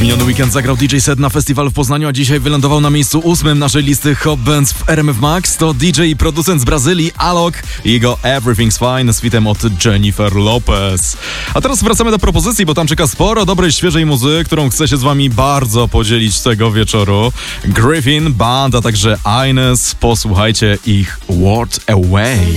Miniony weekend zagrał DJ set na festiwalu w Poznaniu, a dzisiaj wylądował na miejscu 8 naszej listy Hot Bands w RMF Max. To DJ i producent z Brazylii, Alok i jego Everything's Fine z featem od Jennifer Lopez. A teraz wracamy do propozycji, bo tam czeka sporo dobrej, świeżej muzyki, którą chcę się z wami bardzo podzielić tego wieczoru. Griffin Band, a także Ines. Posłuchajcie ich Word Away.